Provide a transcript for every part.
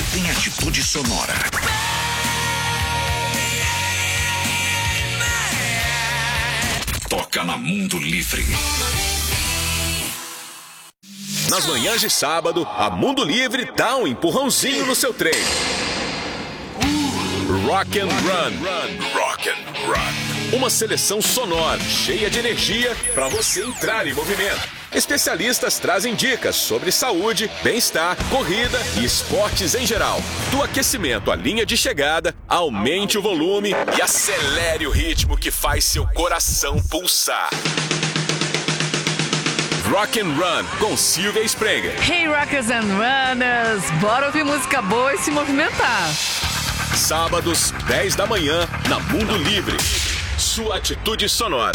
tem atitude sonora. Toca na Mundo Livre. Nas manhãs de sábado, a Mundo Livre dá um empurrãozinho no seu trem. Rock and Run. Rock and Run. Uma seleção sonora, cheia de energia para você entrar em movimento. Especialistas trazem dicas sobre saúde, bem-estar, corrida e esportes em geral. Do aquecimento à linha de chegada, aumente o volume e acelere o ritmo que faz seu coração pulsar. Rock and Run, com Silvia Sprenger. Hey Rockers and Runners, bora ouvir música boa e se movimentar. Sábados, 10 da manhã, na Mundo Livre. Sua atitude sonora.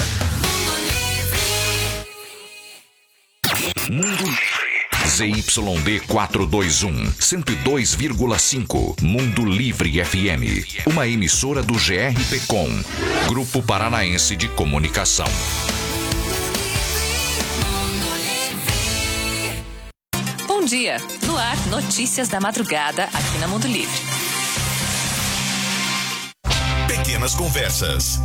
Mundo Livre. ZYD 421, 102,5. Mundo Livre FM. Uma emissora do GRPcom, Grupo Paranaense de Comunicação. Bom dia. No ar, notícias da madrugada aqui na Mundo Livre. Pequenas Conversas.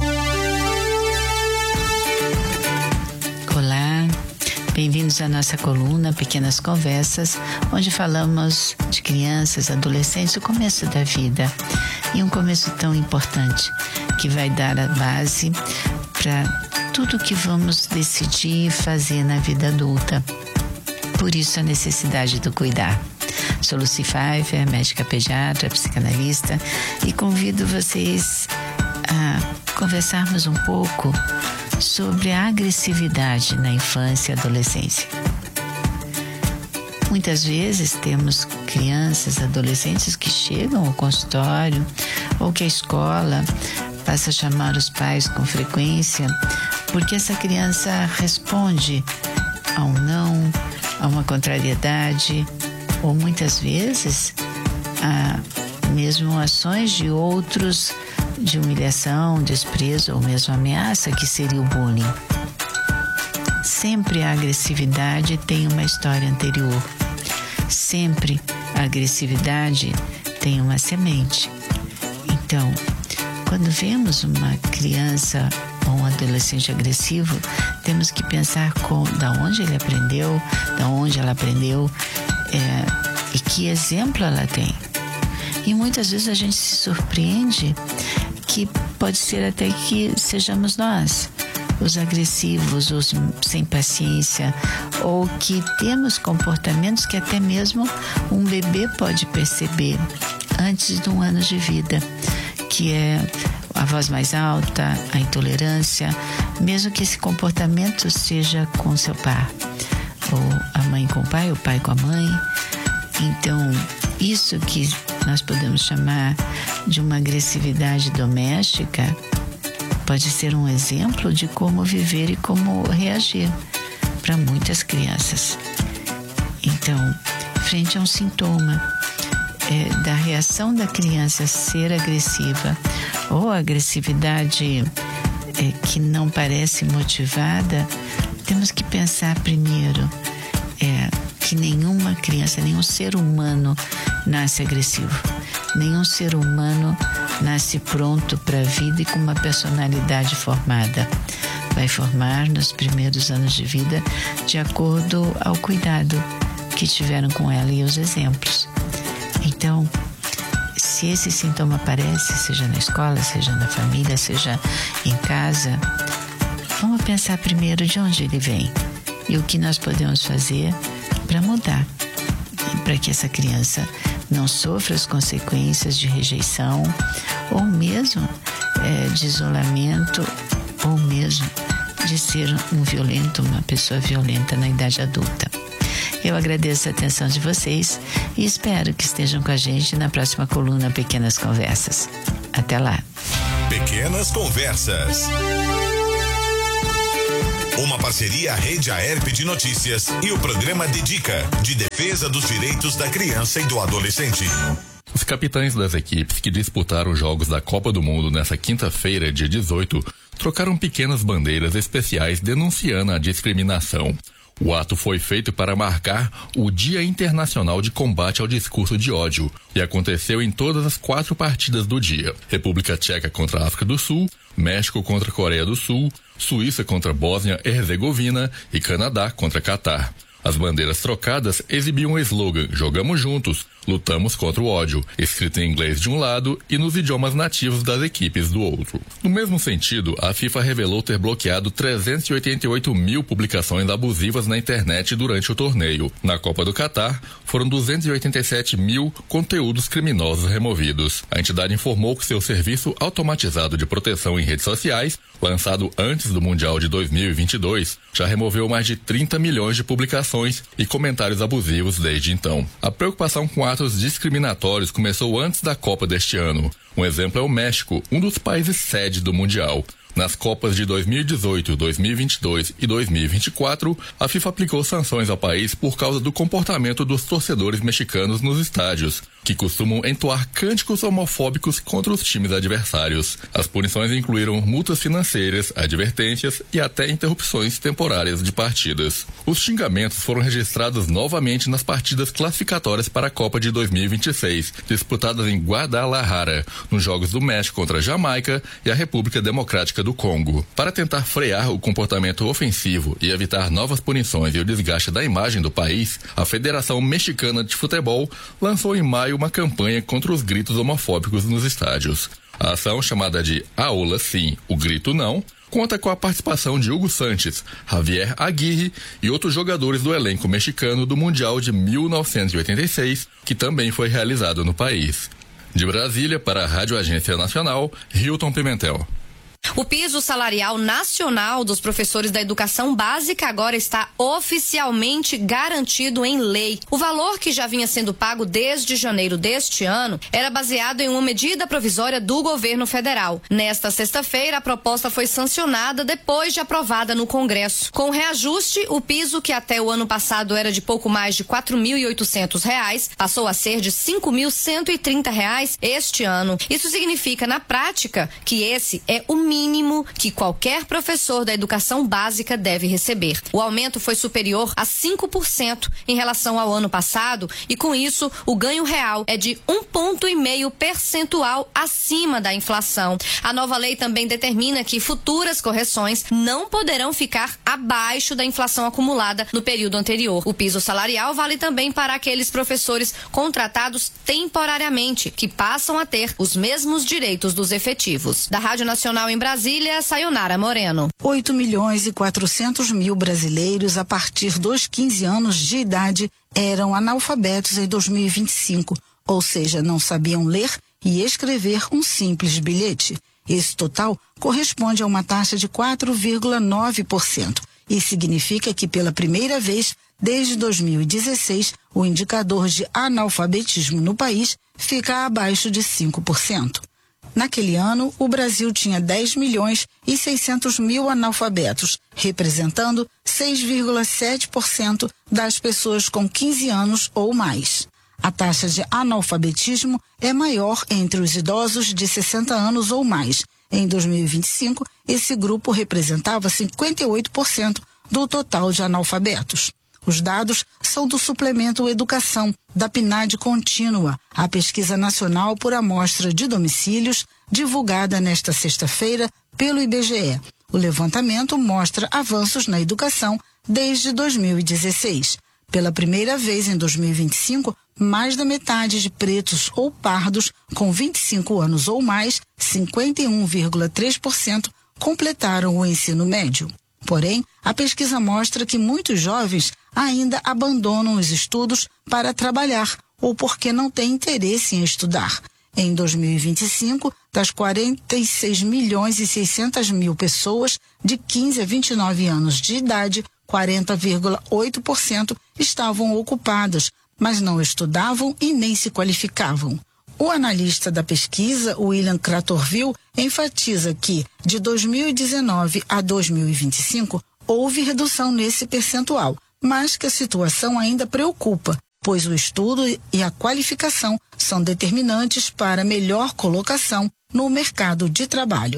Olá, bem-vindos à nossa coluna Pequenas Conversas, onde falamos de crianças, adolescentes, o começo da vida. E um começo tão importante, que vai dar a base para tudo que vamos decidir fazer na vida adulta. Por isso a necessidade do cuidar. Sou Lucy Pfeiffer, médica pediatra, psicanalista, e convido vocês a conversarmos um pouco sobre a agressividade na infância e adolescência. Muitas vezes temos crianças, adolescentes que chegam ao consultório ou que a escola passa a chamar os pais com frequência porque essa criança responde a um não, a uma contrariedade, ou muitas vezes a mesmo ações de outros de humilhação, desprezo ou mesmo ameaça, que seria o bullying. Sempre a agressividade tem uma história anterior. Sempre a agressividade tem uma semente. Então, quando vemos uma criança ou um adolescente agressivo, temos que pensar da onde ele aprendeu, da onde ela aprendeu, e que exemplo ela tem. E muitas vezes a gente se surpreende que pode ser até que sejamos nós, os agressivos, os sem paciência, ou que temos comportamentos que até mesmo um bebê pode perceber antes de 1 ano de vida, que é a voz mais alta, a intolerância, mesmo que esse comportamento seja com seu par, ou a mãe com o pai, o pai com a mãe. Então, isso que nós podemos chamar de uma agressividade doméstica pode ser um exemplo de como viver e como reagir para muitas crianças. Então, frente a um sintoma da reação da criança ser agressiva ou agressividade que não parece motivada, temos que pensar primeiro que nenhuma criança, nenhum ser humano nasce agressivo. Nenhum ser humano nasce pronto para a vida e com uma personalidade formada. Vai formar nos primeiros anos de vida de acordo ao cuidado que tiveram com ela e os exemplos. Então, se esse sintoma aparece, seja na escola, seja na família, seja em casa, vamos pensar primeiro de onde ele vem e o que nós podemos fazer para mudar, para que essa criança não sofra as consequências de rejeição, ou mesmo de isolamento, ou mesmo de ser um violento, uma pessoa violenta na idade adulta. Eu agradeço a atenção de vocês e espero que estejam com a gente na próxima coluna Pequenas Conversas. Até lá. Pequenas Conversas. Uma parceria Rede AERP de Notícias e o programa Dedica, de defesa dos direitos da criança e do adolescente. Os capitães das equipes que disputaram os Jogos da Copa do Mundo nesta quinta-feira, dia 18, trocaram pequenas bandeiras especiais denunciando a discriminação. O ato foi feito para marcar o Dia Internacional de Combate ao Discurso de Ódio e aconteceu em todas as 4 partidas do dia. República Tcheca contra a África do Sul, México contra a Coreia do Sul, Suíça contra a Bósnia e Herzegovina e Canadá contra Catar. As bandeiras trocadas exibiam o slogan "Jogamos juntos, lutamos contra o ódio", escrito em inglês de um lado e nos idiomas nativos das equipes do outro. No mesmo sentido, a FIFA revelou ter bloqueado 388 mil publicações abusivas na internet durante o torneio. Na Copa do Catar, foram 287 mil conteúdos criminosos removidos. A entidade informou que seu serviço automatizado de proteção em redes sociais, lançado antes do Mundial de 2022, já removeu mais de 30 milhões de publicações e comentários abusivos desde então. A preocupação com atos discriminatórios começou antes da Copa deste ano. Um exemplo é o México, um dos países sede do Mundial. Nas Copas de 2018, 2022 e 2024, a FIFA aplicou sanções ao país por causa do comportamento dos torcedores mexicanos nos estádios, que costumam entoar cânticos homofóbicos contra os times adversários. As punições incluíram multas financeiras, advertências e até interrupções temporárias de partidas. Os xingamentos foram registrados novamente nas partidas classificatórias para a Copa de 2026, disputadas em Guadalajara, nos Jogos do México contra a Jamaica e a República Democrática do Congo. Para tentar frear o comportamento ofensivo e evitar novas punições e o desgaste da imagem do país, a Federação Mexicana de Futebol lançou em maio uma campanha contra os gritos homofóbicos nos estádios. A ação, chamada de "Aula Sim, o Grito Não", conta com a participação de Hugo Sánchez, Javier Aguirre e outros jogadores do elenco mexicano do Mundial de 1986, que também foi realizado no país. De Brasília, para a Rádio Agência Nacional, Hilton Pimentel. O piso salarial nacional dos professores da educação básica agora está oficialmente garantido em lei. O valor que já vinha sendo pago desde janeiro deste ano era baseado em uma medida provisória do governo federal. Nesta sexta-feira, a proposta foi sancionada depois de aprovada no Congresso. Com o reajuste, o piso, que até o ano passado era de pouco mais de R$ 4.800, passou a ser de R$ 5.130 este ano. Isso significa, na prática, que esse é o mínimo que qualquer professor da educação básica deve receber. O aumento foi superior a 5% em relação ao ano passado e, com isso, o ganho real é de 1,5 ponto percentual acima da inflação. A nova lei também determina que futuras correções não poderão ficar abaixo da inflação acumulada no período anterior. O piso salarial vale também para aqueles professores contratados temporariamente, que passam a ter os mesmos direitos dos efetivos. Da Rádio Nacional em Brasília, Sayonara Moreno. 8.400.000 brasileiros a partir dos 15 anos de idade eram analfabetos em 2025, ou seja, não sabiam ler e escrever um simples bilhete. Esse total corresponde a uma taxa de 4,9% e significa que pela primeira vez desde 2016 o indicador de analfabetismo no país fica abaixo de 5%. Naquele ano, o Brasil tinha 10.600.000 analfabetos, representando 6,7% das pessoas com 15 anos ou mais. A taxa de analfabetismo é maior entre os idosos de 60 anos ou mais. Em 2025, esse grupo representava 58% do total de analfabetos. Os dados são do Suplemento Educação, da PNAD Contínua, a pesquisa nacional por amostra de domicílios, divulgada nesta sexta-feira pelo IBGE. O levantamento mostra avanços na educação desde 2016. Pela primeira vez em 2025, mais da metade de pretos ou pardos com 25 anos ou mais, 51,3%, completaram o ensino médio. Porém, a pesquisa mostra que muitos jovens ainda abandonam os estudos para trabalhar ou porque não têm interesse em estudar. Em 2025, das 46.600.000 pessoas de 15 a 29 anos de idade, 40,8% estavam ocupadas, mas não estudavam e nem se qualificavam. O analista da pesquisa, William Cratorville, enfatiza que, de 2019 a 2025, houve redução nesse percentual, mas que a situação ainda preocupa, pois o estudo e a qualificação são determinantes para melhor colocação no mercado de trabalho.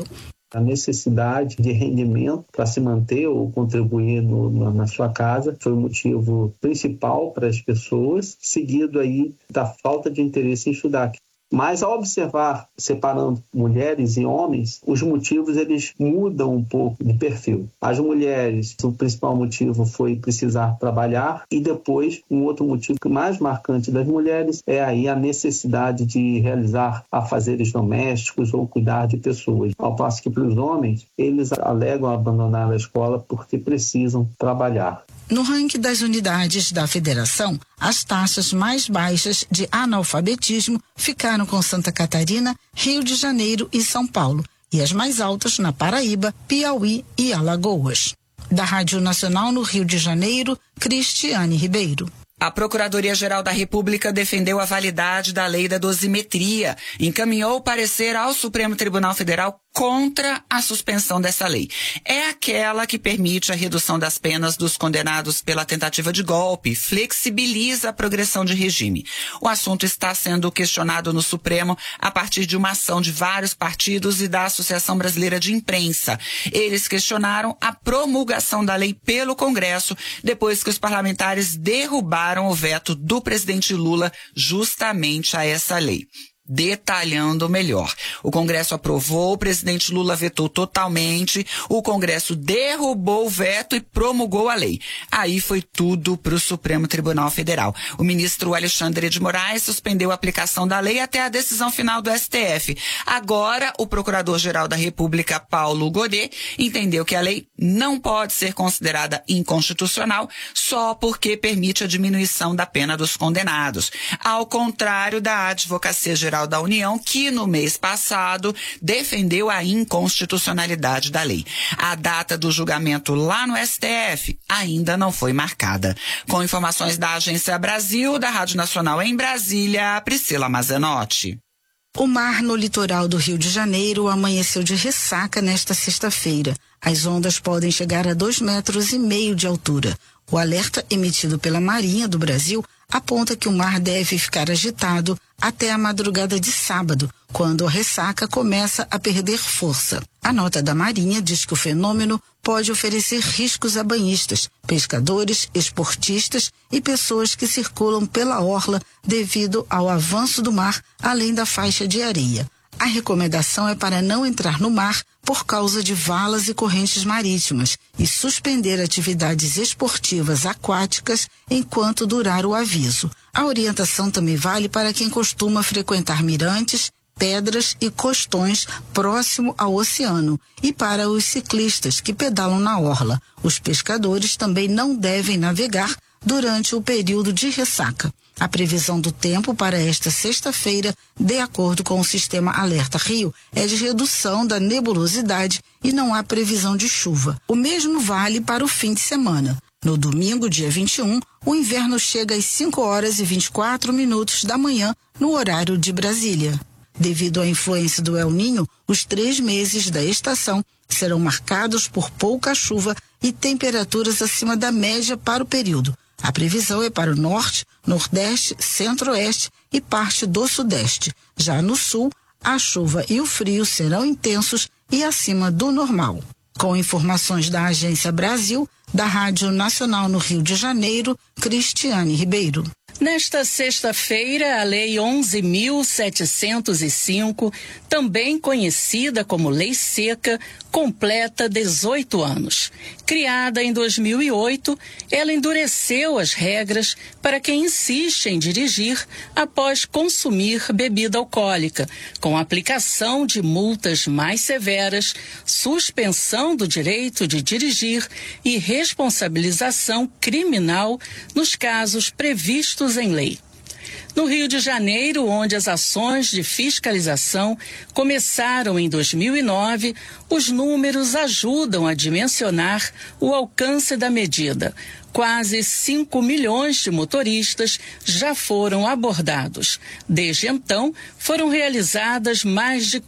A necessidade de rendimento para se manter ou contribuir na sua casa foi o motivo principal para as pessoas, seguido aí da falta de interesse em estudar. Mas ao observar, separando mulheres e homens, os motivos eles mudam um pouco de perfil. As mulheres, o principal motivo foi precisar trabalhar, e depois um outro motivo mais marcante das mulheres é aí a necessidade de realizar afazeres domésticos ou cuidar de pessoas. Ao passo que para os homens, eles alegam abandonar a escola porque precisam trabalhar. No ranking das unidades da federação, as taxas mais baixas de analfabetismo ficaram com Santa Catarina, Rio de Janeiro e São Paulo, e as mais altas na Paraíba, Piauí e Alagoas. Da Rádio Nacional no Rio de Janeiro, Cristiane Ribeiro. A Procuradoria-Geral da República defendeu a validade da lei da dosimetria, encaminhou o parecer ao Supremo Tribunal Federal contra a suspensão dessa lei. É aquela que permite a redução das penas dos condenados pela tentativa de golpe, flexibiliza a progressão de regime. O assunto está sendo questionado no Supremo a partir de uma ação de vários partidos e da Associação Brasileira de Imprensa. Eles questionaram a promulgação da lei pelo Congresso depois que os parlamentares derrubaram o veto do presidente Lula justamente a essa lei. Detalhando melhor, o Congresso aprovou, o presidente Lula vetou totalmente, o Congresso derrubou o veto e promulgou a lei. Aí foi tudo para o Supremo Tribunal Federal. O ministro Alexandre de Moraes suspendeu a aplicação da lei até a decisão final do STF. Agora, o Procurador-Geral da República, Paulo Godet, entendeu que a lei não pode ser considerada inconstitucional só porque permite a diminuição da pena dos condenados. Ao contrário da Advocacia Geral da União, que no mês passado defendeu a inconstitucionalidade da lei. A data do julgamento lá no STF ainda não foi marcada. Com informações da Agência Brasil, da Rádio Nacional em Brasília, Priscila Mazenotti. O mar no litoral do Rio de Janeiro amanheceu de ressaca nesta sexta-feira. As ondas podem chegar a 2,5 metros de altura. O alerta emitido pela Marinha do Brasil aponta que o mar deve ficar agitado até a madrugada de sábado, quando a ressaca começa a perder força. A nota da Marinha diz que o fenômeno pode oferecer riscos a banhistas, pescadores, esportistas e pessoas que circulam pela orla devido ao avanço do mar, além da faixa de areia. A recomendação é para não entrar no mar por causa de valas e correntes marítimas e suspender atividades esportivas aquáticas enquanto durar o aviso. A orientação também vale para quem costuma frequentar mirantes, pedras e costões próximo ao oceano e para os ciclistas que pedalam na orla. Os pescadores também não devem navegar durante o período de ressaca. A previsão do tempo para esta sexta-feira, de acordo com o sistema Alerta Rio, é de redução da nebulosidade e não há previsão de chuva. O mesmo vale para o fim de semana. No domingo, dia 21, o inverno chega às 5h24 da manhã, no horário de Brasília. Devido à influência do El Niño, os 3 meses da estação serão marcados por pouca chuva e temperaturas acima da média para o período. A previsão é para o norte, nordeste, centro-oeste e parte do sudeste. Já no sul, a chuva e o frio serão intensos e acima do normal. Com informações da Agência Brasil, da Rádio Nacional no Rio de Janeiro, Cristiane Ribeiro. Nesta sexta-feira, a Lei 11.705, também conhecida como Lei Seca, completa 18 anos. Criada em 2008, ela endureceu as regras para quem insiste em dirigir após consumir bebida alcoólica, com aplicação de multas mais severas, suspensão do direito de dirigir e responsabilização criminal nos casos previstos em lei. No Rio de Janeiro, onde as ações de fiscalização começaram em 2009, os números ajudam a dimensionar o alcance da medida. quase 5 milhões de motoristas já foram abordados. Desde então, foram realizadas mais de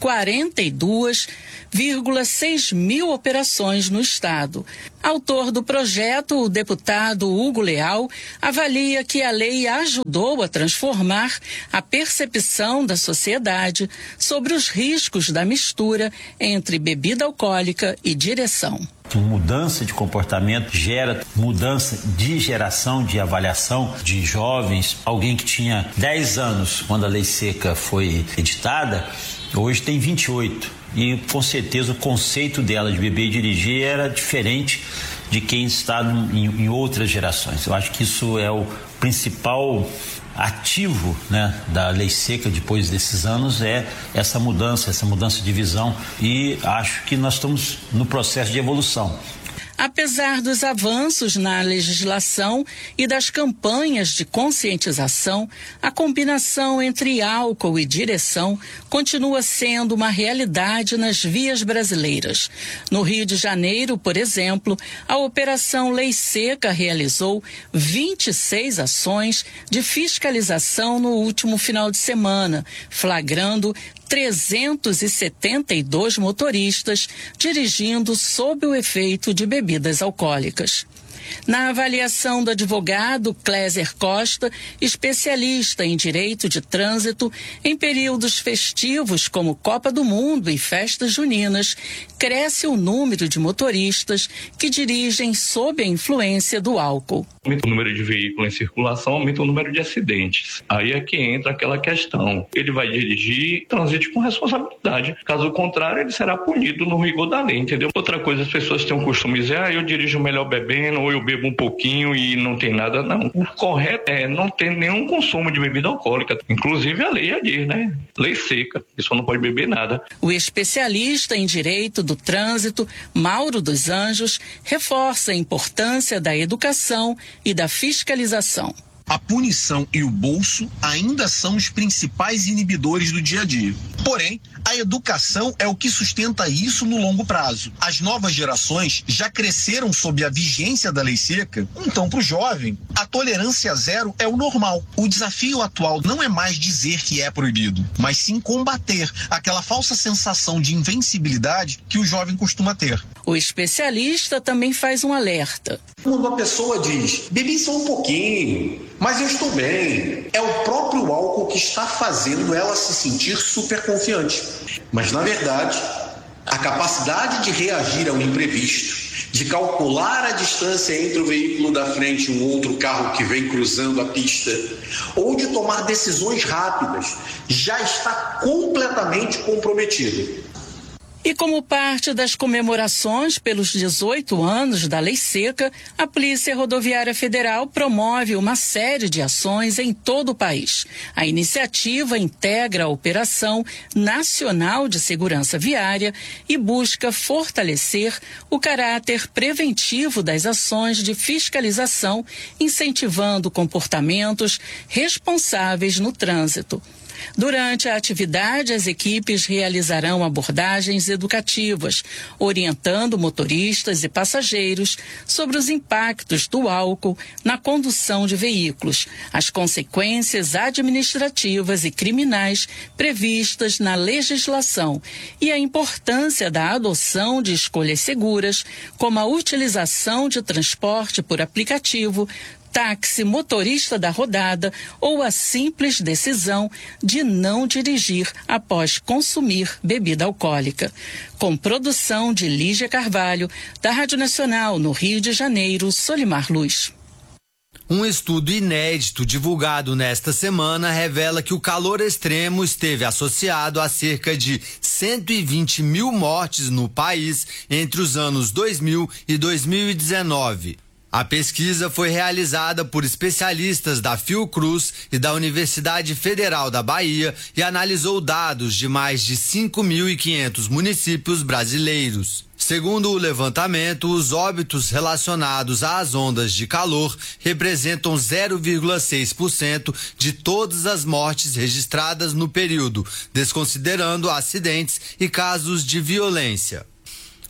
42,6 mil operações no estado. Autor do projeto, o deputado Hugo Leal avalia que a lei ajudou a transformar a percepção da sociedade sobre os riscos da mistura entre bebida alcoólica e direção. Mudança de comportamento gera mudança de geração, de avaliação de jovens. Alguém que tinha 10 anos quando a lei seca foi editada, hoje tem 28. E com certeza o conceito dela de beber e dirigir era diferente de quem está em outras gerações. Eu acho que isso é o principal ativo, né, da lei seca depois desses anos, é essa mudança de visão, e acho que nós estamos no processo de evolução. Apesar dos avanços na legislação e das campanhas de conscientização, a combinação entre álcool e direção continua sendo uma realidade nas vias brasileiras. No Rio de Janeiro, por exemplo, a Operação Lei Seca realizou 26 ações de fiscalização no último final de semana, flagrando 372 motoristas dirigindo sob o efeito de bebidas alcoólicas. Na avaliação do advogado Cléser Costa, especialista em direito de trânsito, em períodos festivos como Copa do Mundo e festas juninas, cresce o número de motoristas que dirigem sob a influência do álcool. Aumenta o número de veículos em circulação, aumenta o número de acidentes. Aí é que entra aquela questão. Ele vai dirigir, transite com responsabilidade. Caso contrário, ele será punido no rigor da lei, entendeu? Outra coisa, as pessoas têm um costume de dizer, eu dirijo melhor bebendo, ou eu bebo um pouquinho e não tem nada, não. O correto é não ter nenhum consumo de bebida alcoólica. Inclusive a lei já diz, né? Lei seca, a pessoa não pode beber nada. O especialista em direito do trânsito, Mauro dos Anjos, reforça a importância da educação e da fiscalização. A punição e o bolso ainda são os principais inibidores do dia a dia. Porém, a educação é o que sustenta isso no longo prazo. As novas gerações já cresceram sob a vigência da lei seca, então para o jovem, a tolerância zero é o normal. O desafio atual não é mais dizer que é proibido, mas sim combater aquela falsa sensação de invencibilidade que o jovem costuma ter. O especialista também faz um alerta. Quando uma pessoa diz, bebi só um pouquinho, mas eu estou bem, é o próprio álcool que está fazendo ela se sentir super confiante. Mas, na verdade, a capacidade de reagir ao imprevisto, de calcular a distância entre o veículo da frente e um outro carro que vem cruzando a pista, ou de tomar decisões rápidas, já está completamente comprometida. E como parte das comemorações pelos 18 anos da Lei Seca, a Polícia Rodoviária Federal promove uma série de ações em todo o país. A iniciativa integra a Operação Nacional de Segurança Viária e busca fortalecer o caráter preventivo das ações de fiscalização, incentivando comportamentos responsáveis no trânsito. Durante a atividade, as equipes realizarão abordagens educativas, orientando motoristas e passageiros sobre os impactos do álcool na condução de veículos, as consequências administrativas e criminais previstas na legislação e a importância da adoção de escolhas seguras, como a utilização de transporte por aplicativo, táxi, motorista da rodada ou a simples decisão de não dirigir após consumir bebida alcoólica. Com produção de Lígia Carvalho, da Rádio Nacional no Rio de Janeiro, Solimar Luz. Um estudo inédito divulgado nesta semana revela que o calor extremo esteve associado a cerca de 120 mil mortes no país entre os anos 2000 e 2019. A pesquisa foi realizada por especialistas da Fiocruz e da Universidade Federal da Bahia e analisou dados de mais de 5.500 municípios brasileiros. Segundo o levantamento, os óbitos relacionados às ondas de calor representam 0,6% de todas as mortes registradas no período, desconsiderando acidentes e casos de violência.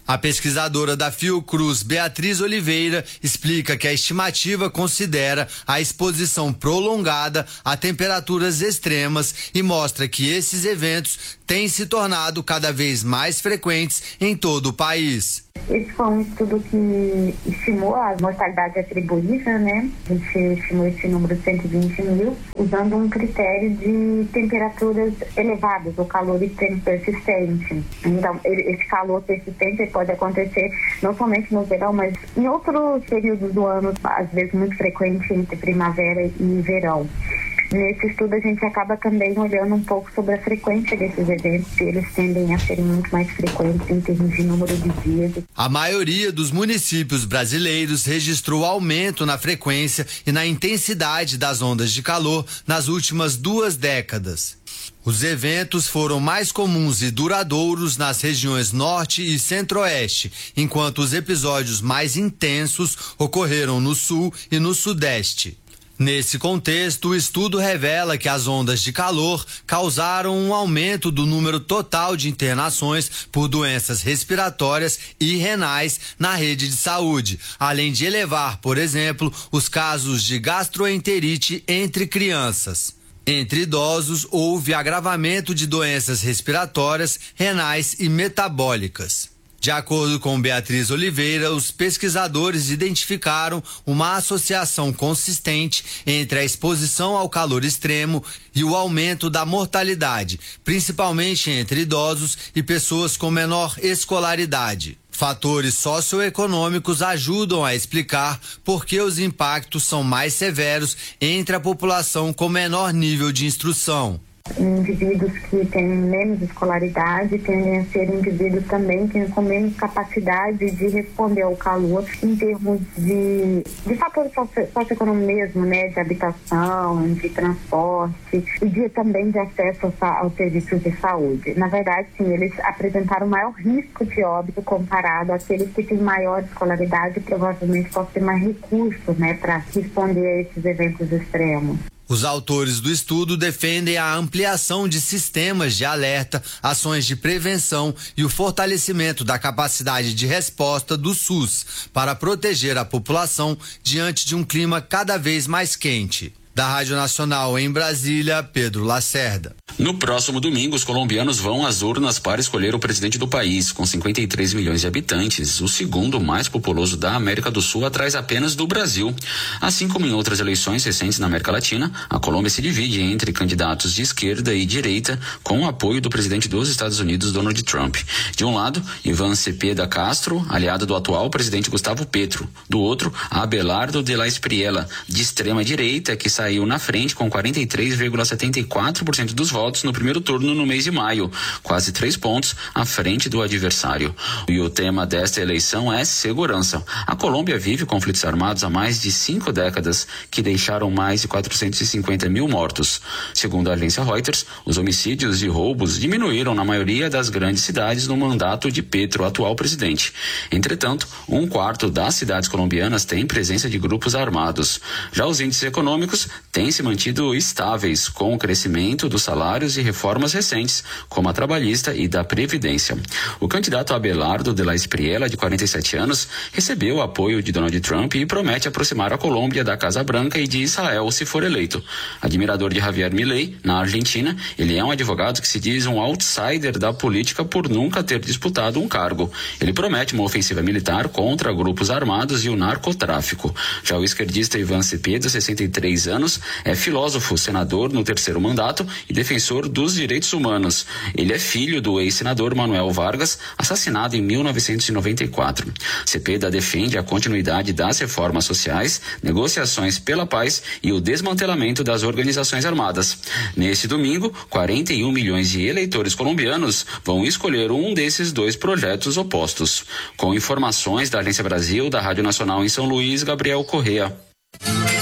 A pesquisadora da Fiocruz, Beatriz Oliveira, explica que a estimativa considera a exposição prolongada a temperaturas extremas e mostra que esses eventos têm se tornado cada vez mais frequentes em todo o país. Esse foi um estudo que estimou a mortalidade atribuída, né? A gente estimou esse número de 120 mil, usando um critério de temperaturas elevadas, ou calor extremo persistente. Então, esse calor persistente pode acontecer não somente no verão, mas em outros períodos do ano, às vezes muito frequente entre primavera e verão. Nesse estudo a gente acaba também olhando um pouco sobre a frequência desses eventos, e eles tendem a serem muito mais frequentes em termos de número de dias. A maioria dos municípios brasileiros registrou aumento na frequência e na intensidade das ondas de calor nas últimas 2 décadas. Os eventos foram mais comuns e duradouros nas regiões norte e centro-oeste, enquanto os episódios mais intensos ocorreram no sul e no sudeste. Nesse contexto, o estudo revela que as ondas de calor causaram um aumento do número total de internações por doenças respiratórias e renais na rede de saúde, além de elevar, por exemplo, os casos de gastroenterite entre crianças. Entre idosos, houve agravamento de doenças respiratórias, renais e metabólicas. De acordo com Beatriz Oliveira, os pesquisadores identificaram uma associação consistente entre a exposição ao calor extremo e o aumento da mortalidade, principalmente entre idosos e pessoas com menor escolaridade. Fatores socioeconômicos ajudam a explicar por que os impactos são mais severos entre a população com menor nível de instrução. Indivíduos que têm menos escolaridade tendem a ser indivíduos também com menos capacidade de responder ao calor em termos de fatores socioeconômicos mesmo, né? De habitação, de transporte e também de acesso aos serviços de saúde. Na verdade, sim, eles apresentaram maior risco de óbito comparado àqueles que têm maior escolaridade e provavelmente podem ter mais recursos, né? Para responder a esses eventos extremos. Os autores do estudo defendem a ampliação de sistemas de alerta, ações de prevenção e o fortalecimento da capacidade de resposta do SUS para proteger a população diante de um clima cada vez mais quente. Da Rádio Nacional em Brasília, Pedro Lacerda. No próximo domingo, os colombianos vão às urnas para escolher o presidente do país. Com 53 milhões de habitantes, o segundo mais populoso da América do Sul, atrás apenas do Brasil. Assim como em outras eleições recentes na América Latina, a Colômbia se divide entre candidatos de esquerda e direita, com o apoio do presidente dos Estados Unidos, Donald Trump. De um lado, Iván Cepeda Castro, aliado do atual presidente Gustavo Petro. Do outro, Abelardo de la Espriella, de extrema direita, que saiu na frente com 43,74% dos votos no primeiro turno no mês de maio, quase 3 pontos à frente do adversário. E o tema desta eleição é segurança. A Colômbia vive conflitos armados há mais de 5 décadas, que deixaram mais de 450 mil mortos. Segundo a agência Reuters, os homicídios e roubos diminuíram na maioria das grandes cidades no mandato de Petro, atual presidente. Entretanto, 1/4 das cidades colombianas tem presença de grupos armados. Já os índices econômicos têm se mantido estáveis, com o crescimento dos salários e reformas recentes, como a trabalhista e da Previdência. O candidato Abelardo de la Espriella, de 47 anos, recebeu o apoio de Donald Trump e promete aproximar a Colômbia da Casa Branca e de Israel se for eleito. Admirador de Javier Milei, na Argentina, ele é um advogado que se diz um outsider da política por nunca ter disputado um cargo. Ele promete uma ofensiva militar contra grupos armados e o narcotráfico. Já o esquerdista Iván Cepeda, 63 anos, é filósofo, senador no 3º mandato e defensor dos direitos humanos. Ele é filho do ex-senador Manuel Vargas, assassinado em 1994. Cepeda defende a continuidade das reformas sociais, negociações pela paz e o desmantelamento das organizações armadas. Neste domingo, 41 milhões de eleitores colombianos vão escolher um desses 2 projetos opostos. Com informações da Agência Brasil, da Rádio Nacional em São Luís, Gabriel Correa.